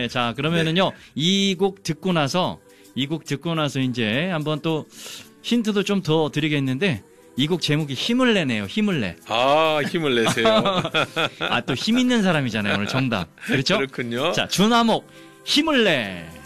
네, 자 그러면은요 이 곡 듣고 나서 이제 한번 또 힌트도 좀 더 드리겠는데 이 곡 제목이 힘을 내네요. 힘을 내. 아, 힘을 내세요. 아, 또 힘 있는 사람이잖아요. 오늘 정답. 그렇죠? 그렇군요. 자, 준하목 힘을 내.